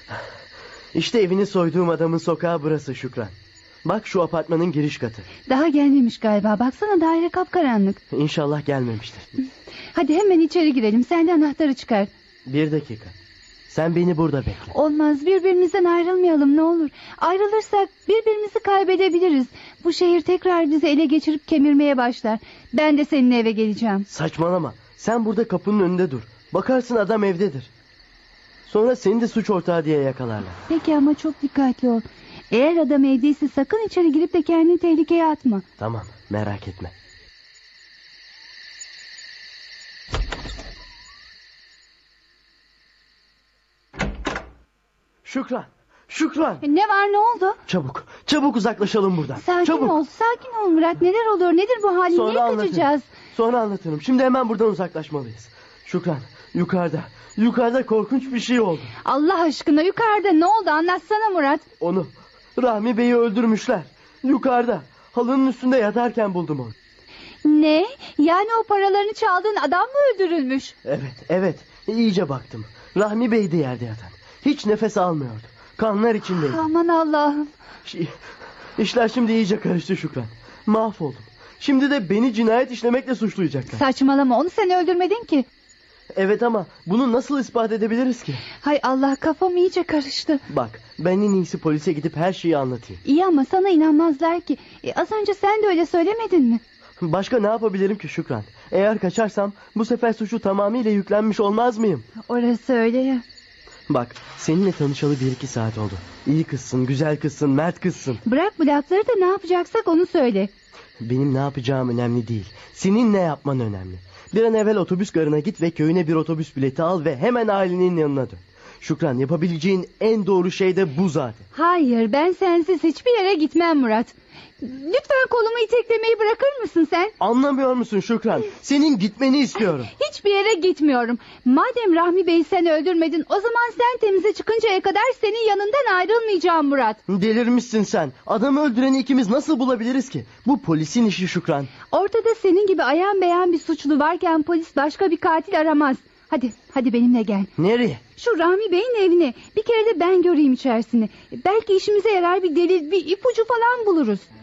İşte evini soyduğum adamın sokağı burası Şükran. Bak şu apartmanın giriş katı. Daha gelmemiş galiba. Baksana daire kapkaranlık. İnşallah gelmemiştir. Hadi hemen içeri girelim. Sen de anahtarı çıkar. 1 dakika. Sen beni burada bekle. Olmaz, birbirimizden ayrılmayalım ne olur. Ayrılırsak birbirimizi kaybedebiliriz. Bu şehir tekrar bizi ele geçirip kemirmeye başlar. Ben de seninle eve geleceğim. Saçmalama. Sen burada kapının önünde dur. Bakarsın adam evdedir. Sonra seni de suç ortağı diye yakalarlar. Peki ama çok dikkatli ol. Eğer adam evdeyse sakın içeri girip de kendini tehlikeye atma. Tamam, merak etme. Şükran! Şükran! Ne var, ne oldu? Çabuk, çabuk uzaklaşalım buradan. Sakin çabuk. ol, sakin ol Murat. Neler oluyor, nedir bu halin? Sonra Nereye anlatırım. kaçacağız? Sonra anlatırım. Şimdi hemen buradan uzaklaşmalıyız. Şükran, yukarıda korkunç bir şey oldu. Allah aşkına yukarıda ne oldu, anlatsana Murat. Onu, Rahmi Bey'i öldürmüşler. Yukarıda, halının üstünde yatarken buldum onu. Ne? Yani o paralarını çaldığın adam mı öldürülmüş? Evet, iyice baktım. Rahmi Bey'di yerde yatan. Hiç nefes almıyordu. Kanlar içindeydi. Aman Allah'ım. İşler şimdi iyice karıştı Şükran. Mahvoldum. Şimdi de beni cinayet işlemekle suçlayacaklar. Saçmalama, onu sen öldürmedin ki. Evet ama bunu nasıl ispat edebiliriz ki? Hay Allah, kafam iyice karıştı. Bak, ben en iyisi polise gidip her şeyi anlatayım. İyi ama sana inanmazlar ki. Az önce sen de öyle söylemedin mi? Başka ne yapabilirim ki Şükran? Eğer kaçarsam bu sefer suçu tamamıyla yüklenmiş olmaz mıyım? Orası öyle ya. Bak, seninle tanışalı 1-2 saat oldu. İyi kızsın, güzel kızsın, mert kızsın. Bırak bu lafları da ne yapacaksak onu söyle. Benim ne yapacağım önemli değil. Senin ne yapman önemli. Bir an evvel otobüs garına git ve köyüne bir otobüs bileti al ve hemen ailenin yanına dön. Şükran, yapabileceğin en doğru şey de bu zaten. Hayır, ben sensiz hiçbir yere gitmem Murat. Lütfen kolumu iteklemeyi bırakır mısın sen? Anlamıyor musun Şükran? Senin gitmeni istiyorum. Hiçbir yere gitmiyorum. Madem Rahmi Bey'i sen öldürmedin, o zaman sen temize çıkıncaya kadar senin yanından ayrılmayacağım Murat. Delirmişsin sen. Adamı öldüreni ikimiz nasıl bulabiliriz ki? Bu polisin işi Şükran. Ortada senin gibi ayan beyan bir suçlu varken polis başka bir katil aramaz. Hadi benimle gel. Nereye? Şu Rahmi Bey'in evine. Bir kere de ben göreyim içerisini. Belki işimize yarar bir delil, bir ipucu falan buluruz.